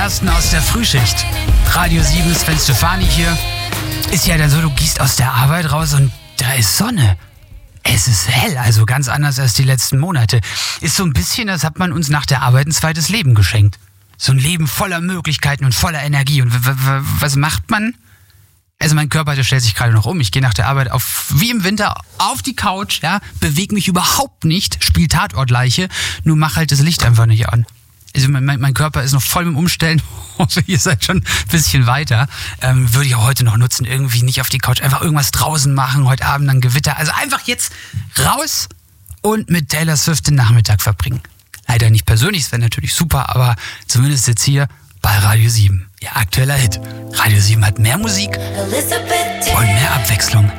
Ersten aus der Frühschicht. Radio 7, Sven Stefani hier. Ist ja dann so, du gehst aus der Arbeit raus und da ist Sonne. Es ist hell, also ganz anders als die letzten Monate. Ist so ein bisschen, als hat man uns nach der Arbeit ein zweites Leben geschenkt. So ein Leben voller Möglichkeiten und voller Energie. Und was macht man? Also mein Körper, der stellt sich gerade noch um. Ich gehe nach der Arbeit wie im Winter auf die Couch, ja, bewege mich überhaupt nicht, spiele Tatortleiche, nur mach halt das Licht einfach nicht an. Also mein Körper ist noch voll im Umstellen. Also ihr seid schon ein bisschen weiter. Würde ich auch heute noch nutzen, irgendwie nicht auf die Couch, einfach irgendwas draußen machen, heute Abend dann Gewitter. Also einfach jetzt raus und mit Taylor Swift den Nachmittag verbringen. Leider nicht persönlich, es wäre natürlich super, aber zumindest jetzt hier bei Radio 7. Ihr aktueller Hit. Radio 7 hat mehr Musik und mehr Abwechslung.